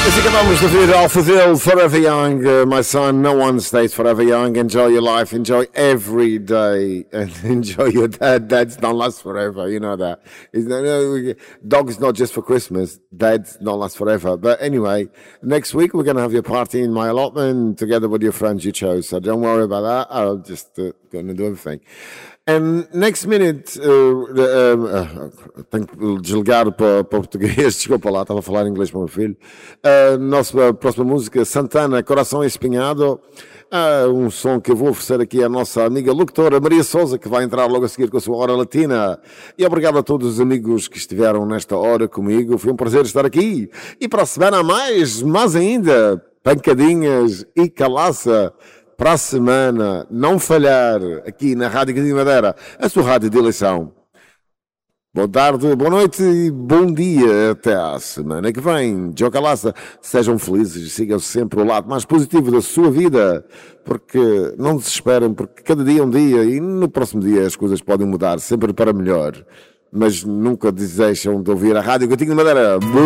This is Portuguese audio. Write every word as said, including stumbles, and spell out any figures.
Assim acabamos de ver Alphaville, Forever Young, uh, my son, no one stays forever young, enjoy your life, enjoy every day, and enjoy your dad, dads don't last forever, you know that. It's, no, no, dog's not just for Christmas, dads don't last forever. But anyway, next week we're going to have your party in my allotment together with your friends you chose, so don't worry about that, I'll just uh, going to do everything. And next minute, uh, uh, uh, tenho que desligar para, para o português, desculpa lá, estava a falar inglês para o meu filho. Uh, nossa próxima música, Santana, Coração Espinhado, uh, um som que eu vou oferecer aqui à nossa amiga locutora Maria Souza, que vai entrar logo a seguir com a sua Hora Latina. E obrigado a todos os amigos que estiveram nesta hora comigo, foi um prazer estar aqui. E para a semana a mais, mais ainda, pancadinhas e calaça. Para a semana, não falhar, aqui na Rádio Catinga Madeira, a sua rádio de eleição. Boa tarde, boa noite e bom dia. Até à semana que vem. Joe Calaça, sejam felizes e sigam sempre o lado mais positivo da sua vida, porque não desesperem, porque cada dia é um dia e no próximo dia as coisas podem mudar, sempre para melhor. Mas nunca deixam de ouvir a Rádio Catinga Madeira.